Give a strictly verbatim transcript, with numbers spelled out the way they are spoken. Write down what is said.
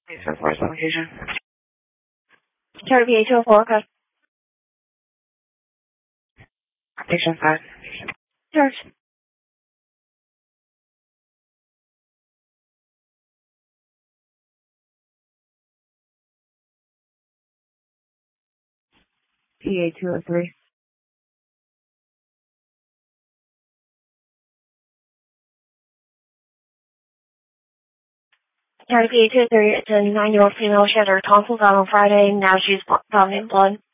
Station four location. Charlie P A two oh four, okay. Station five. George. P A two oh three. Charlie P A two oh three, it's a nine-year-old female. She had her tonsils out on Friday. Now she's vomiting blood.